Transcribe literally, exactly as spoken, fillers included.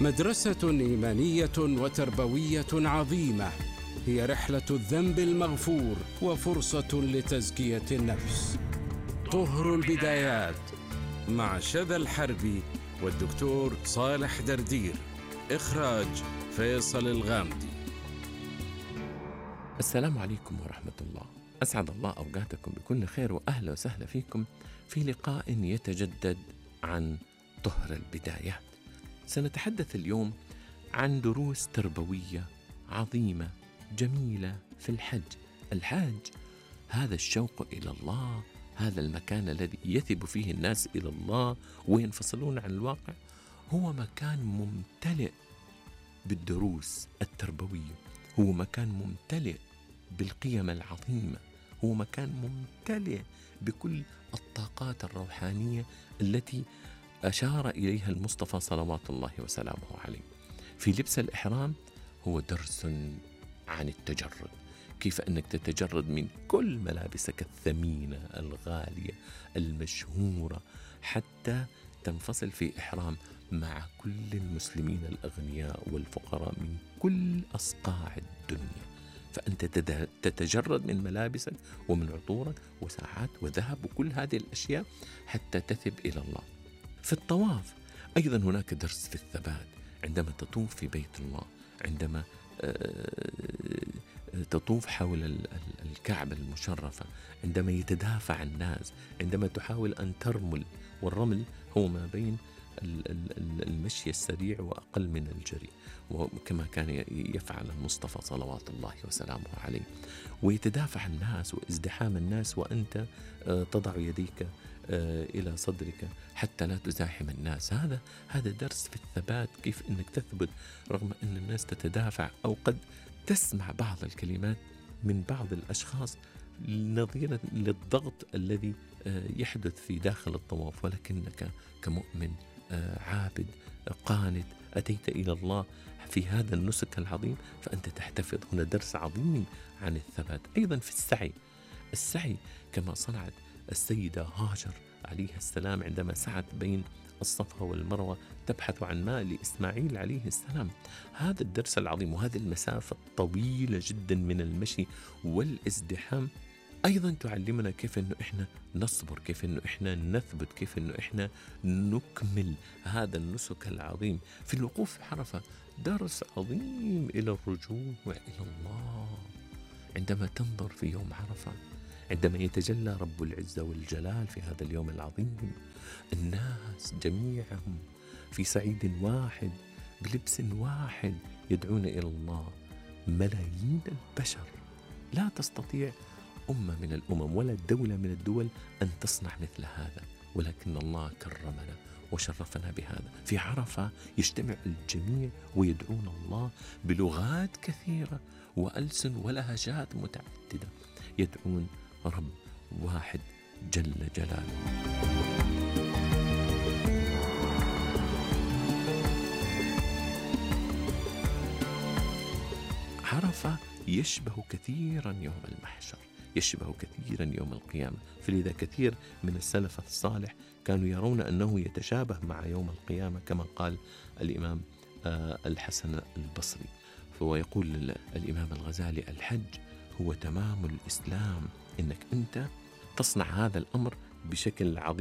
مدرسة إيمانية وتربوية عظيمة، هي رحلة الذنب المغفور وفرصة لتزكية النفس. طهر البدايات مع شذى الحربي والدكتور صالح دردير. إخراج فيصل الغامدي. السلام عليكم ورحمة الله. أسعد الله أوقاتكم بكل خير، وأهلا وسهلا فيكم في لقاء يتجدد عن طهر البدايات. سنتحدث اليوم عن دروس تربوية عظيمة جميلة في الحج. الحج هذا الشوق إلى الله، هذا المكان الذي يثب فيه الناس إلى الله وينفصلون عن الواقع، هو مكان ممتلئ بالدروس التربوية، هو مكان ممتلئ بالقيم العظيمة، هو مكان ممتلئ بكل الطاقات الروحانية التي أشار إليها المصطفى صلوات الله وسلامه عليه. في لبس الإحرام هو درس عن التجرد، كيف أنك تتجرد من كل ملابسك الثمينة الغالية المشهورة حتى تنفصل في إحرام مع كل المسلمين الأغنياء والفقراء من كل أصقاع الدنيا. فأنت تتجرد من ملابسك ومن عطورك وساعات وذهب وكل هذه الأشياء حتى تثب إلى الله. في الطواف أيضا هناك درس في الثبات. عندما تطوف في بيت الله، عندما تطوف حول الكعبة المشرفة، عندما يتدافع الناس، عندما تحاول أن ترمل، والرمل هو ما بين المشي السريع وأقل من الجري، وكما كان يفعل المصطفى صلوات الله وسلامه عليه، ويتدافع الناس وازدحام الناس وأنت تضع يديك إلى صدرك حتى لا تزاحم الناس. هذا هذا درس في الثبات، كيف أنك تثبت رغم أن الناس تتدافع، أو قد تسمع بعض الكلمات من بعض الأشخاص نظيرا للضغط الذي يحدث في داخل الطواف، ولكنك كمؤمن عابد قانت أتيت إلى الله في هذا النسك العظيم، فأنت تحتفظ. هنا درس عظيم عن الثبات. أيضا في السعي، السعي كما صنعت السيدة هاجر عليها السلام عندما سعت بين الصفا والمروة تبحث عن ماء لإسماعيل عليه السلام. هذا الدرس العظيم، وهذه المسافة الطويلة جدا من المشي والازدحام أيضا تعلمنا كيف أنه إحنا نصبر، كيف أنه إحنا نثبت، كيف أنه إحنا نكمل هذا النسك العظيم. في الوقوف في عرفة درس عظيم إلى الرجوع إلى الله. عندما تنظر في يوم عرفة، عندما يتجلى رب العزة والجلال في هذا اليوم العظيم، الناس جميعهم في صعيد واحد بلبس واحد يدعون إلى الله، ملايين البشر. لا تستطيع أمة من الأمم ولا دولة من الدول أن تصنع مثل هذا، ولكن الله كرمنا وشرفنا بهذا. في عرفة يجتمع الجميع ويدعون الله بلغات كثيرة وألسن ولهجات متعددة، يدعون رب واحد جل جلاله. عرفة يشبه كثيرا يوم المحشر، يشبه كثيرا يوم القيامة. فلذا كثير من السلف الصالح كانوا يرون أنه يتشابه مع يوم القيامة، كما قال الإمام الحسن البصري. فهو يقول الإمام الغزالي: الحج هو تمام الإسلام، إنك أنت تصنع هذا الأمر بشكل عظيم.